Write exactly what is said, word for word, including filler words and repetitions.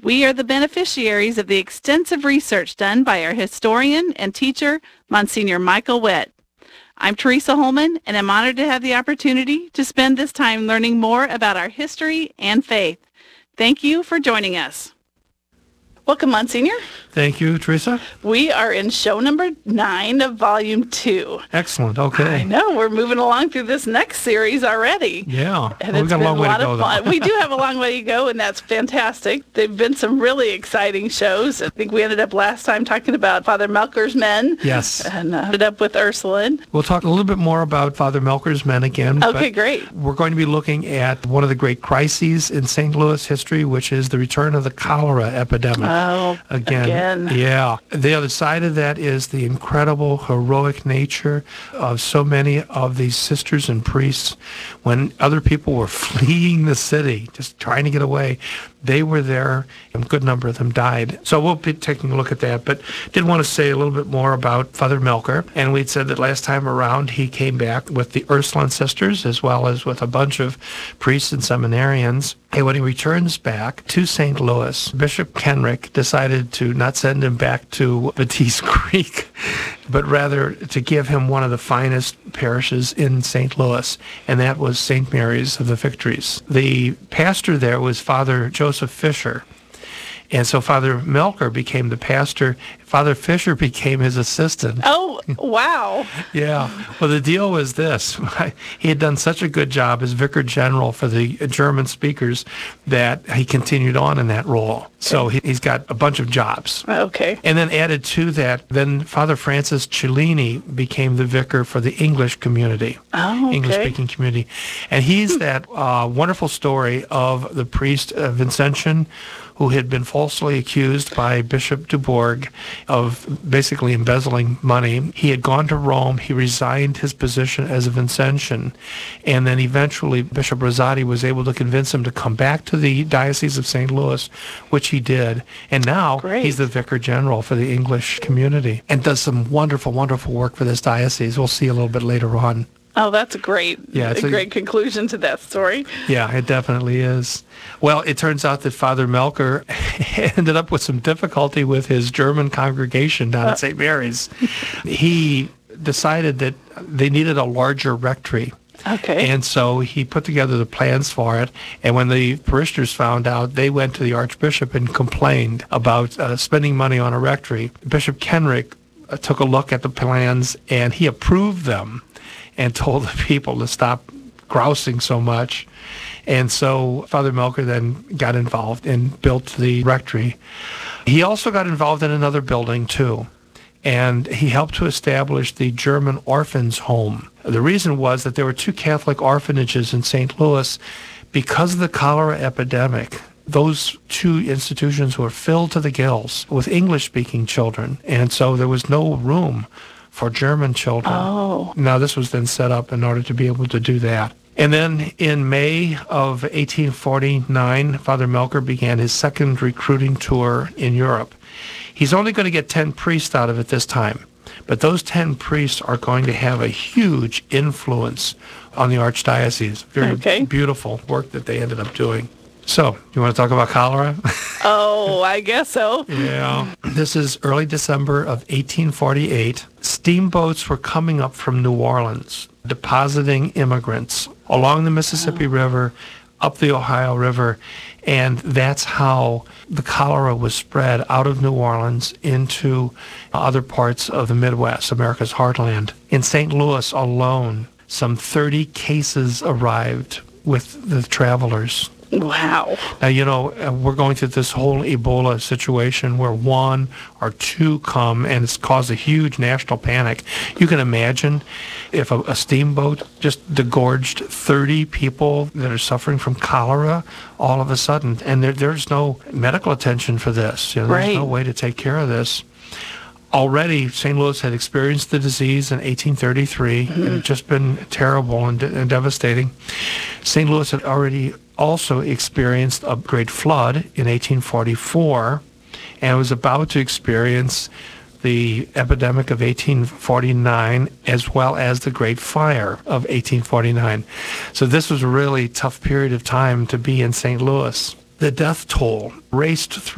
We are the beneficiaries of the extensive research done by our historian and teacher, Monsignor Michael Witt. I'm Teresa Holman, and I'm honored to have the opportunity to spend this time learning more about our history and faith. Thank you for joining us. Welcome, Monsignor. Thank you, Teresa. We are in show number nine of volume two. Excellent. Okay. I know. We're moving along through this next series already. Yeah. And well, it's we got been a long a way lot to go, of fun. though. We do have a long way to go, and that's fantastic. They've been some really exciting shows. I think we ended up last time talking about Father Melker's Men. Yes. And uh, ended up with Ursuline. We'll talk a little bit more about Father Melker's Men again. Okay, but great. We're going to be looking at one of the great crises in Saint Louis history, which is the return of the cholera epidemic. Oh, again. again. Yeah. The other side of that is the incredible heroic nature of so many of these sisters and priests. When other people were fleeing the city, just trying to get away, they were there, and a good number of them died. So we'll be taking a look at that, but did want to say a little bit more about Father Melker. And we'd said that last time around he came back with the Ursuline sisters as well as with a bunch of priests and seminarians. And when he returns back to Saint Louis, Bishop Kenrick decided to not send him back to Batiste Creek, but rather to give him one of the finest parishes in Saint Louis, and that was Saint Mary's of the Victories. The pastor there was Father Joseph Fisher. And so Father Melker became the pastor. Father Fisher became his assistant. Oh, wow. Yeah. Well, the deal was this. He had done such a good job as Vicar General for the German speakers that he continued on in that role. So he, he's got a bunch of jobs. Okay. And then added to that, then Father Francis Cellini became the vicar for the English community, oh, okay. English-speaking community. And he's that uh, wonderful story of the priest uh, Vincentian, who had been falsely accused by Bishop Dubourg of basically embezzling money. He had gone to Rome. He resigned his position as a Vincentian. And then eventually Bishop Rosati was able to convince him to come back to the Diocese of Saint Louis, which he did. And now Great. He's the Vicar General for the English community and does some wonderful, wonderful work for this diocese. We'll see a little bit later on. Oh, that's great. Yeah, it's a a great conclusion to that story. Yeah, it definitely is. Well, it turns out that Father Melker ended up with some difficulty with his German congregation down at Saint Mary's. He decided that they needed a larger rectory. Okay. And so he put together the plans for it. And when the parishioners found out, they went to the Archbishop and complained about uh, spending money on a rectory. Bishop Kenrick uh, took a look at the plans, and he approved them and told the people to stop grousing so much. And so Father Melker then got involved and built the rectory. He also got involved in another building, too, and he helped to establish the German Orphans Home. The reason was that there were two Catholic orphanages in Saint Louis. Because of the cholera epidemic, those two institutions were filled to the gills with English-speaking children, and so there was no room for German children. Oh. Now, this was then set up in order to be able to do that. And then in May of eighteen forty-nine, Father Melker began his second recruiting tour in Europe. He's only going to get ten priests out of it this time, but those ten priests are going to have a huge influence on the Archdiocese. Very okay. beautiful work that they ended up doing. So, you want to talk about cholera? Oh, I guess so. Yeah. This is early December of eighteen forty-eight. Steamboats were coming up from New Orleans, depositing immigrants along the Mississippi oh. River, up the Ohio River, and that's how the cholera was spread out of New Orleans into other parts of the Midwest, America's heartland. In Saint Louis alone, some thirty cases arrived with the travelers. Wow. Now, you know, uh, we're going through this whole Ebola situation where one or two come, and it's caused a huge national panic. You can imagine if a, a steamboat just degorged thirty people that are suffering from cholera all of a sudden, and there, there's no medical attention for this. You know, there's right. no way to take care of this. Already, Saint Louis had experienced the disease in eighteen thirty-three. Mm-hmm. It had just been terrible and, de- and devastating. Saint Louis had already also experienced a great flood in eighteen forty-four, and was about to experience the epidemic of eighteen forty-nine as well as the Great Fire of eighteen forty-nine. So this was a really tough period of time to be in Saint Louis. The death toll raced through